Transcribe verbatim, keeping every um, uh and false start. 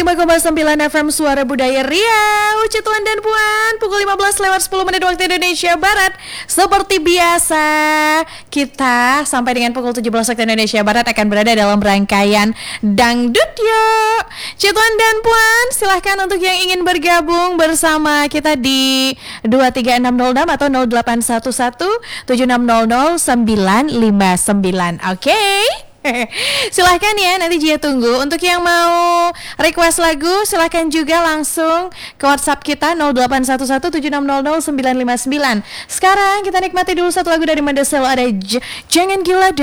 lima koma sembilan F M Suara Budaya Riau. Tuan dan Puan, pukul lima belas lewat sepuluh menit waktu Indonesia Barat. Seperti biasa, kita sampai dengan pukul tujuh belas waktu Indonesia Barat akan berada dalam rangkaian Dangdut Yuk. Tuan dan Puan, silahkan untuk yang ingin bergabung bersama kita di dua tiga enam nol enam atau nol delapan satu satu tujuh enam nol nol sembilan lima sembilan. Oke? Okay? Silahkan ya, nanti Jia tunggu. Untuk yang mau request lagu, silahkan juga langsung ke WhatsApp kita nol delapan satu satu tujuh enam nol nol sembilan lima sembilan. Sekarang kita nikmati dulu satu lagu dari Mandasel, ada J- Jangan Gila.